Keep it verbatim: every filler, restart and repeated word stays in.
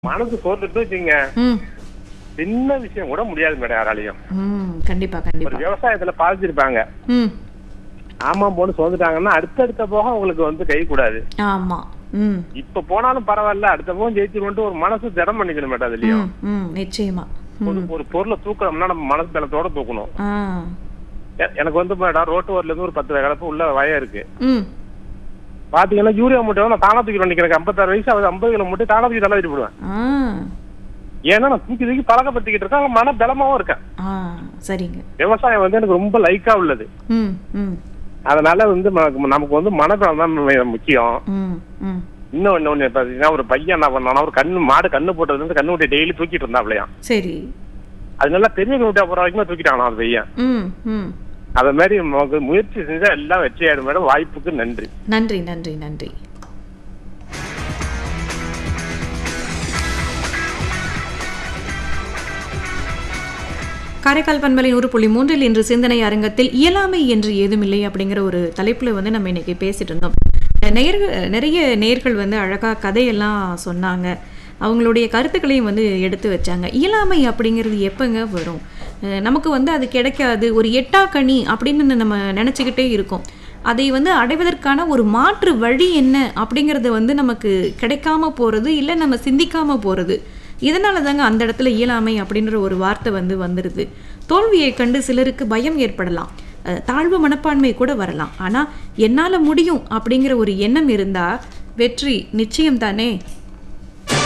மனசு சோர்ந்துட்டு வச்சுங்க ம் சின்ன விஷயம் கூட முடியாது மேடம் யாராலையும். ம் கண்டிப்பா ஒரு கண்டிப்பா விவசாயத்துல பாதிச்சிருப்பாங்க. ம் ஆமா போன்னு சோர்ந்துட்டாங்கன்னா அடுத்தடுத்த போக உங்களுக்கு வந்து கை கூடாது. ஆமா ம் இப்ப போனாலும் பரவாயில்ல அடுத்த போகம் ஜெயிச்சிருவோன்ட்டு ஒரு மனசு திடம் பண்ணிக்கணும் மேடம். அதுலயும் ம் ம் நிச்சயமா ஒரு ம் ஒரு பொருளை தூக்கணும்னா நம்ம மனசு பலத்தோட தூக்கணும். ஆ எ- எனக்கு வந்து மேடம் ரோட்டு ஓரத்துல இருந்து ஒரு பத்து கலப்பு உள்ள வய இருக்கு. ம் பாத்தீங்கன்னா யூரியா மூட்டை நான் தானா தூக்கி நினைக்கிறேன். ஐம்பத்தாறு வயசு அது ஐம்பது கிலோ மூட்டை தானா தூக்கி தலை வச்சு போடுவேன். ஆ ஏன்னா நான் தூக்கி தூக்கி பழக்கப்படுத்திக்கிட்டு இருக்கேன். அவங்க மன பலமாவும் இருக்கேன். ஆ சரிங்க விவசாயம் வந்து எனக்கு ரொம்ப லைக்கா உள்ளது. ம் ம் அதனால வந்து நமக்கு நமக்கு வந்து மனபலம் தான் மு- முக்கியம். ம் ம் இன்னும் இன்னொன்னு பாத்தீங்கன்னா ஒரு பையன் என்ன பண்ணானா ஒரு கண்ணு மாடு கண்ணு போட்டதுல இருந்து கண்ணு விட்டு டெய்லி தூக்கிட்டு இருந்தாப்லையாம். சரி அது நல்லா பெரிய கண்ணு போற வரைக்கும் தூக்கிட்டானா அந்த பையன். ம் ம் அத மாதிரி நமக்கு முயற்சி செஞ்சா எல்லாம் வெற்றி ஆயிடும் மேடம். வாய்ப்புக்கு நன்றி. நன்றி நன்றி நன்றி காரைக்கால் பண்பலை நூறு புள்ளி மூன்றில் இன்று சிந்தனை அரங்கத்தில் இயலாமை என்று ஏதுமில்லை அப்படிங்கிற ஒரு தலைப்புல வந்து நம்ம இன்னைக்கு பேசிட்டு இருந்தோம். நேர்கள் நிறைய நேர்கள் வந்து அழகா கதையெல்லாம் சொன்னாங்க. அவங்களுடைய கருத்துக்களையும் வந்து எடுத்து வச்சாங்க. இயலாமை அப்படிங்கிறது எப்பங்க வரும்? அஹ் நமக்கு வந்து அது கிடைக்காது, ஒரு எட்டா கனி அப்படின்னு நம்ம நினச்சிக்கிட்டே இருக்கோம். அதை வந்து அடைவதற்கான ஒரு மாற்று வழி என்ன அப்படிங்கிறது வந்து நமக்கு கிடைக்காம போகிறது, இல்லை நம்ம சிந்திக்காம போகிறது. இதனால தாங்க அந்த இடத்துல இயலாமை அப்படின்ற ஒரு வார்த்தை வந்து வந்துடுது. தோல்வியை கண்டு சிலருக்கு பயம் ஏற்படலாம், அஹ் தாழ்வு மனப்பான்மை கூட வரலாம். ஆனால் என்னால் முடியும் அப்படிங்கிற ஒரு எண்ணம் இருந்தால் வெற்றி நிச்சயம் தானே.